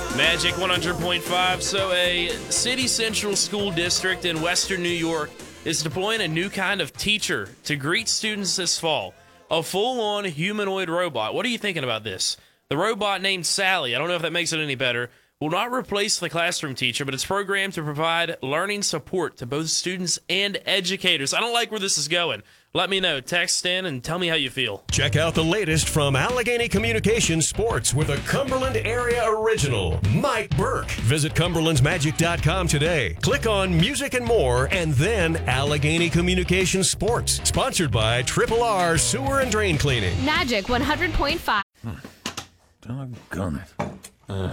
Magic 100.5. So, a City Central School District in Western New York is deploying a new kind of teacher to greet students this fall. A full-on humanoid robot. What are you thinking about this? The robot named Sally, I don't know if that makes it any better, will not replace the classroom teacher, but it's programmed to provide learning support to both students and educators. I don't like where this is going. Let me know. Text in and tell me how you feel. Check out the latest from Allegheny Communications Sports with a Cumberland area original, Mike Burke. Visit cumberlandsmagic.com today. Click on Music and More and then Allegheny Communications Sports. Sponsored by Triple R Sewer and Drain Cleaning. Magic 100.5. Doggone it.